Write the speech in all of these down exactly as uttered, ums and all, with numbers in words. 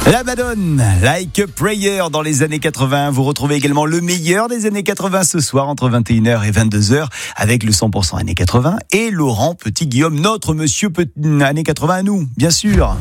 La Madone, Like a Prayer dans les années quatre-vingts. Vous retrouvez également le meilleur des années quatre-vingts ce soir entre vingt et une heures et vingt-deux heures avec le cent pour cent années quatre-vingts et Laurent Petit-Guillaume, notre monsieur années quatre-vingts à nous, bien sûr.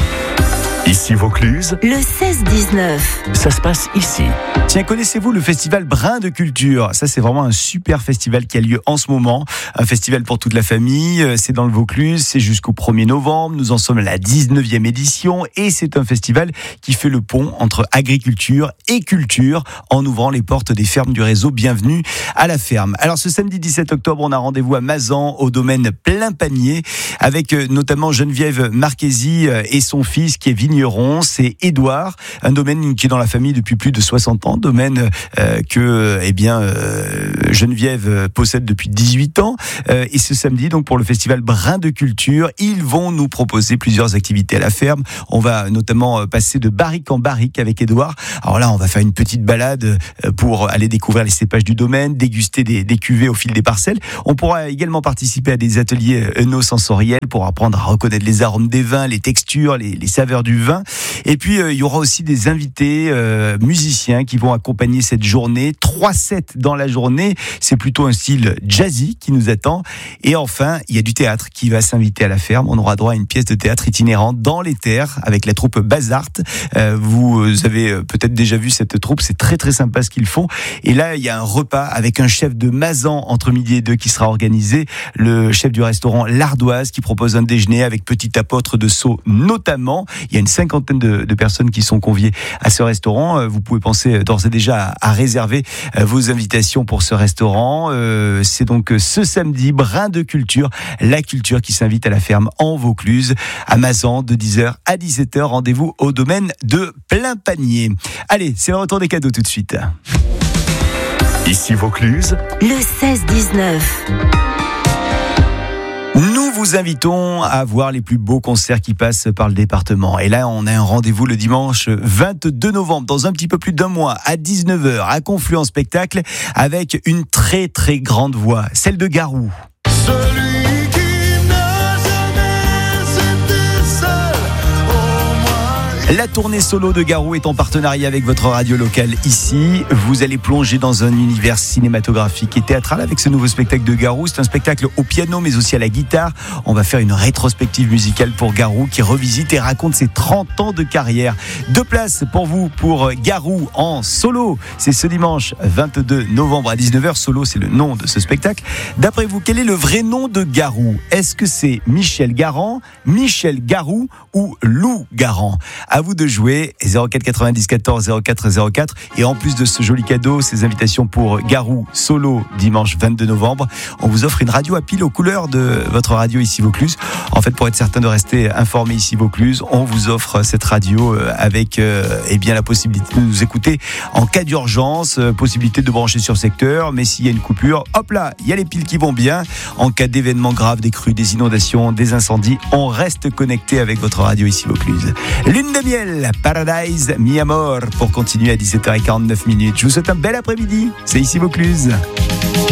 Ici Vaucluse, le seize dix-neuf. Ça se passe ici. Tiens, connaissez-vous le festival Brin de Culture ? Ça, c'est vraiment un super festival qui a lieu en ce moment. Un festival pour toute la famille. C'est dans le Vaucluse. C'est jusqu'au premier novembre. Nous en sommes à la dix-neuvième édition. Et c'est un festival qui fait le pont entre agriculture et culture en ouvrant les portes des fermes du réseau. Bienvenue à la ferme. Alors, ce samedi dix-sept octobre, on a rendez-vous à Mazan, au domaine Plein Panier, avec notamment Geneviève Marchesi et son fils qui est vigneron. C'est Édouard, un domaine qui est dans la famille depuis plus de soixante ans. Domaine euh, que eh bien euh, Geneviève possède depuis dix-huit ans euh, et ce samedi donc pour le festival Brin de Culture, ils vont nous proposer plusieurs activités à la ferme. On va notamment passer de barrique en barrique avec Édouard. Alors là, on va faire une petite balade pour aller découvrir les cépages du domaine, déguster des, des cuvées au fil des parcelles. On pourra également participer à des ateliers œno-sensoriels pour apprendre à reconnaître les arômes des vins, les textures, les, les saveurs du vin. Et puis euh, il y aura aussi des invités euh, musiciens qui vont accompagner cette journée. Trois sets dans la journée. C'est plutôt un style jazzy qui nous attend. Et enfin, il y a du théâtre qui va s'inviter à la ferme. On aura droit à une pièce de théâtre itinérante dans les terres avec la troupe Bazart. Euh, vous avez peut-être déjà vu cette troupe. C'est très très sympa ce qu'ils font. Et là, il y a un repas avec un chef de Mazan entre midi et deux qui sera organisé. Le chef du restaurant L'Ardoise qui propose un déjeuner avec petit apôtre de Sceaux notamment. Il y a une cinquantaine de, de personnes qui sont conviées à ce restaurant. Vous pouvez penser d'ores et déjà à, à réserver vos invitations pour ce restaurant. Euh, c'est donc ce samedi, Brin de Culture, la culture qui s'invite à la ferme en Vaucluse, à Mazan, de dix heures à dix-sept heures. Rendez-vous au domaine de Plein Panier. Allez, c'est le retour des cadeaux tout de suite. Ici Vaucluse, le seize dix-neuf. Nous vous invitons à voir les plus beaux concerts qui passent par le département. Et là, on a un rendez-vous le dimanche vingt-deux novembre, dans un petit peu plus d'un mois, à dix-neuf heures, à Confluent Spectacle, avec une très très grande voix, celle de Garou. Celui qui n'a jamais été seul au moins. La tournée solo de Garou est en partenariat avec votre radio locale ici. Vous allez plonger dans un univers cinématographique et théâtral avec ce nouveau spectacle de Garou. C'est un spectacle au piano mais aussi à la guitare. On va faire une rétrospective musicale pour Garou qui revisite et raconte ses trente ans de carrière. Deux places pour vous pour Garou en solo. C'est ce dimanche vingt-deux novembre à dix-neuf heures. Solo, c'est le nom de ce spectacle. D'après vous, quel est le vrai nom de Garou ? Est-ce que c'est Michel Garand, Michel Garou ou Lou Garand ? À vous de jouer, zéro quatre quatre-vingt-dix quatorze zéro quatre zéro quatre. Et en plus de ce joli cadeau, ces invitations pour Garou solo dimanche vingt-deux novembre, on vous offre une radio à pile aux couleurs de votre radio ici Vaucluse. En fait, pour être certain de rester informé ici Vaucluse, on vous offre cette radio avec euh, eh bien, la possibilité de nous écouter en cas d'urgence, euh, possibilité de brancher sur secteur, mais s'il y a une coupure, hop là, il y a les piles qui vont bien. En cas d'événements graves, des crues, des inondations, des incendies, on reste connecté avec votre radio ici Vaucluse. Lune de miel, Paradise, Mi Amor, pour continuer à dix-sept heures quarante-neuf minutes. Je vous souhaite un bel après-midi. C'est ici Vaucluse.